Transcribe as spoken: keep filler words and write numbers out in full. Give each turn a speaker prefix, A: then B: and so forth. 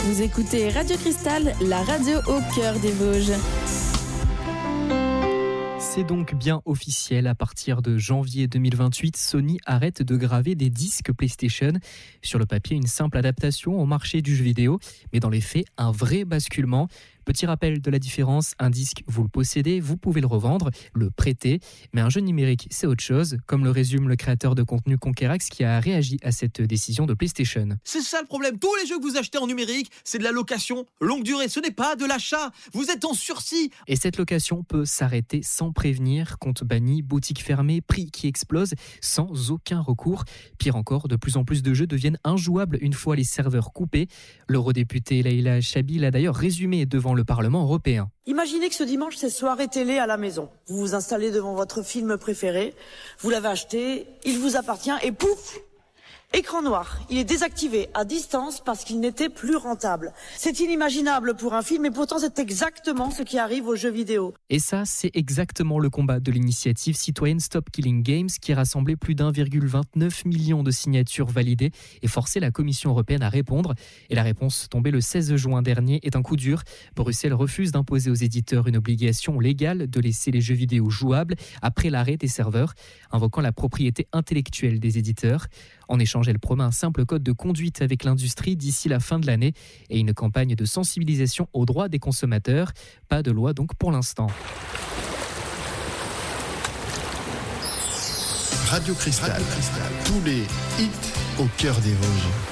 A: Vous écoutez Radio Cristal, la radio au cœur des Vosges.
B: C'est donc bien officiel, à partir de janvier deux mille vingt-huit, Sony arrête de graver des disques PlayStation. Sur le papier, une simple adaptation au marché du jeu vidéo, mais dans les faits, un vrai basculement. Petit rappel de la différence, un disque, vous le possédez, vous pouvez le revendre, le prêter, mais un jeu numérique, c'est autre chose, comme le résume le créateur de contenu Conquerax qui a réagi à cette décision de PlayStation.
C: C'est ça le problème, tous les jeux que vous achetez en numérique, c'est de la location longue durée, ce n'est pas de l'achat, vous êtes en sursis.
B: Et cette location peut s'arrêter sans prévenir, compte banni, boutique fermée, prix qui explose, sans aucun recours. Pire encore, de plus en plus de jeux deviennent injouables une fois les serveurs coupés. L'eurodéputée Leïla Chabi l'a d'ailleurs résumé devant le Parlement européen.
D: Imaginez que ce dimanche, c'est soirée télé à la maison. Vous vous installez devant votre film préféré, vous l'avez acheté, il vous appartient et pouf, écran noir. Il est désactivé à distance parce qu'il n'était plus rentable. C'est inimaginable pour un film et pourtant c'est exactement ce qui arrive aux jeux vidéo.
B: Et ça, c'est exactement le combat de l'initiative citoyenne Stop Killing Games qui a rassemblé plus d'un virgule vingt-neuf million de signatures validées et forcé la Commission européenne à répondre. Et la réponse tombée le seize juin dernier est un coup dur. Bruxelles refuse d'imposer aux éditeurs une obligation légale de laisser les jeux vidéo jouables après l'arrêt des serveurs, invoquant la propriété intellectuelle des éditeurs. En échange, elle promet un simple code de conduite avec l'industrie d'ici la fin de l'année et une campagne de sensibilisation aux droits des consommateurs. Pas de loi donc pour l'instant.
E: Radio Cristal, tous les hits au cœur des Vosges.